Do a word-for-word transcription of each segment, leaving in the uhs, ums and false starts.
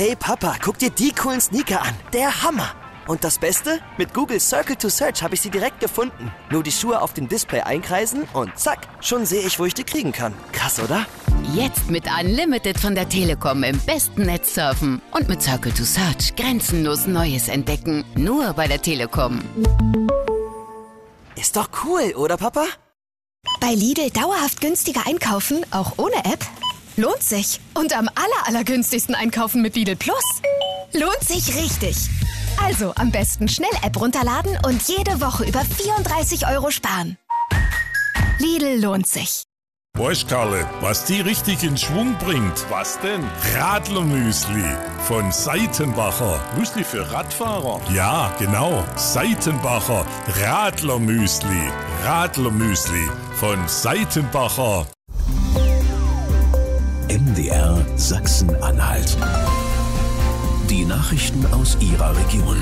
Hey Papa, guck dir die coolen Sneaker an. Der Hammer. Und das Beste? Mit Google Circle to Search habe ich sie direkt gefunden. Nur die Schuhe auf dem Display einkreisen und zack, schon sehe ich, wo ich die kriegen kann. Krass, oder? Jetzt mit Unlimited von der Telekom im besten Netz surfen. Und mit Circle to Search grenzenlos Neues entdecken. Nur bei der Telekom. Ist doch cool, oder Papa? Bei Lidl dauerhaft günstiger einkaufen, auch ohne App? Lohnt sich. Und am aller, allergünstigsten einkaufen mit Lidl Plus? Lohnt sich richtig. Also am besten schnell App runterladen und jede Woche über vierunddreißig Euro sparen. Lidl lohnt sich. Weißt Karle, was die richtig in Schwung bringt? Was denn? Radlermüsli von Seitenbacher. Müsli für Radfahrer? Ja, genau. Seitenbacher Radlermüsli. Radlermüsli von Seitenbacher. M D R Sachsen-Anhalt. Die Nachrichten aus Ihrer Region.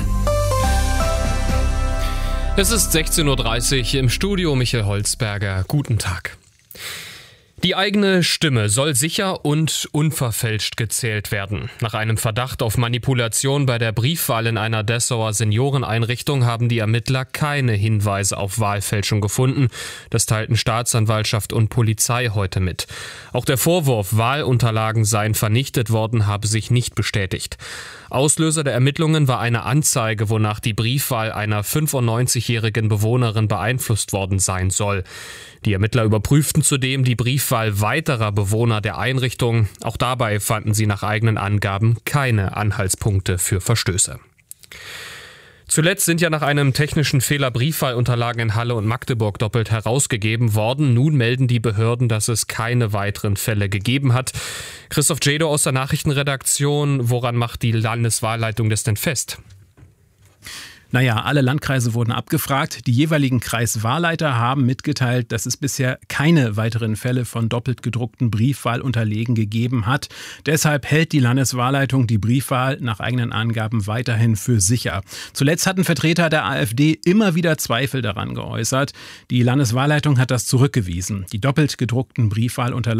Es ist sechzehn Uhr dreißig, im Studio Michael Holzberger. Guten Tag. Die eigene Stimme soll sicher und unverfälscht gezählt werden. Nach einem Verdacht auf Manipulation bei der Briefwahl in einer Dessauer Senioreneinrichtung haben die Ermittler keine Hinweise auf Wahlfälschung gefunden. Das teilten Staatsanwaltschaft und Polizei heute mit. Auch der Vorwurf, Wahlunterlagen seien vernichtet worden, habe sich nicht bestätigt. Auslöser der Ermittlungen war eine Anzeige, wonach die Briefwahl einer fünfundneunzigjährigen Bewohnerin beeinflusst worden sein soll. Die Ermittler überprüften zudem die Briefwahl weiterer Bewohner der Einrichtung. Auch dabei fanden sie nach eigenen Angaben keine Anhaltspunkte für Verstöße. Zuletzt sind ja nach einem technischen Fehler Briefwahlunterlagen in Halle und Magdeburg doppelt herausgegeben worden. Nun melden die Behörden, dass es keine weiteren Fälle gegeben hat. Christoph Jedo aus der Nachrichtenredaktion, woran macht die Landeswahlleitung das denn fest? Naja, alle Landkreise wurden abgefragt. Die jeweiligen Kreiswahlleiter haben mitgeteilt, dass es bisher keine weiteren Fälle von doppelt gedruckten Briefwahlunterlegen gegeben hat. Deshalb hält die Landeswahlleitung die Briefwahl nach eigenen Angaben weiterhin für sicher. Zuletzt hatten Vertreter der AfD immer wieder Zweifel daran geäußert. Die Landeswahlleitung hat das zurückgewiesen. Die doppelt gedruckten Briefwahlunterlagen